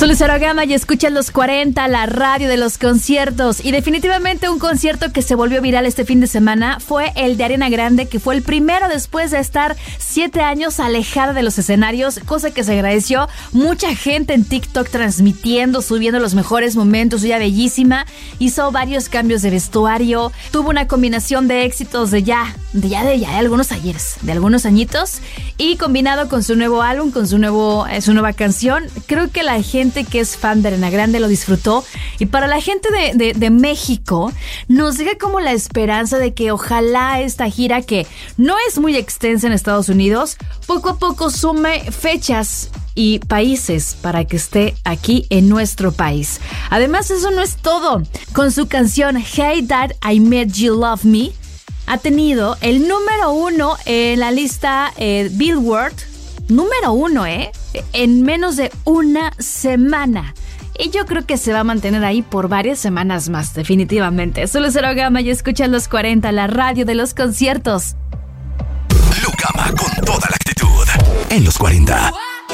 Soy Lucero Gama y escuchan los 40, la radio de los conciertos. Y definitivamente un concierto que se volvió viral este fin de semana fue el de Ariana Grande, que fue el primero después de estar 7 años alejada de los escenarios, cosa que se agradeció. Mucha gente en TikTok transmitiendo, subiendo los mejores momentos. Ella bellísima, hizo varios cambios de vestuario, tuvo una combinación de éxitos de algunos ayeres, de algunos añitos, y combinado con su nuevo álbum, con su nueva canción. Creo que la gente que es fan de Ariana Grande lo disfrutó, y para la gente de México nos llega como la esperanza de que ojalá esta gira, que no es muy extensa en Estados Unidos, poco a poco sume fechas y países para que esté aquí en nuestro país. Además, eso no es todo. Con su canción Hey Dad, I Made You Love Me, ha tenido el número 1 en la lista Billboard. Número 1, en menos de una semana. Y yo creo que se va a mantener ahí por varias semanas más, definitivamente. Soy Lucero Gama y escuchan los 40, la radio de los conciertos. Lucama con toda la actitud en los 40.